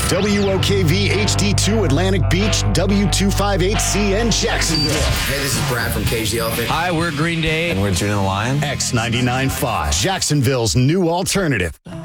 WOKV HD2 Atlantic Beach, W258CN Jacksonville. Hey, this is Brad from Cage the Elephant. Hi, we're Green Day. And we're Judah the Lion. X99.5, Jacksonville's new alternative.